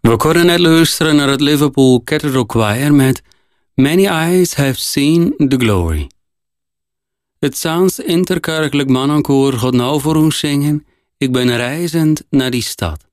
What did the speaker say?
We kunnen net luisteren naar het Liverpool Cathedral Choir met Many Eyes Have Seen the Glory. Het Zaans interkerkelijk mannenkoor gaat nou voor ons zingen Ik ben reizend naar die stad.